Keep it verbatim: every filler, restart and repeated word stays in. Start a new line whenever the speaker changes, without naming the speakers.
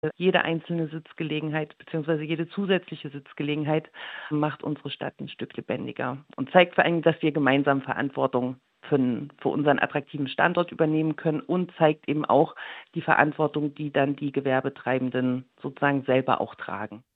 Jede einzelne Sitzgelegenheit beziehungsweise jede zusätzliche Sitzgelegenheit macht unsere Stadt ein Stück lebendiger und zeigt vor allem, dass wir gemeinsam Verantwortung für 'n für unseren attraktiven Standort übernehmen können und zeigt eben auch die Verantwortung, die dann die Gewerbetreibenden sozusagen selber auch tragen.